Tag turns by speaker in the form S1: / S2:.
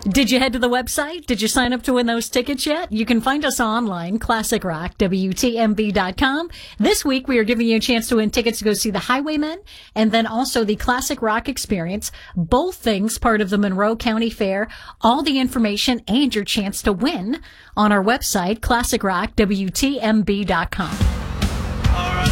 S1: Did you head to the website? Did you sign up to win those tickets yet? You can find us online, classicrockwtmb.com. This week, we are giving you a chance to win tickets to go see the Highwaymen and then also the Classic Rock Experience. Both things part of the Monroe County Fair. All the information and your chance to win on our website, classicrockwtmb.com.